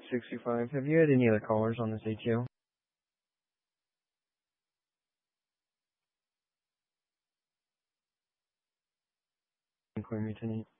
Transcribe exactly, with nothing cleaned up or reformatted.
sixty-five. Have you had any other callers on this A T O? Claim me tonight.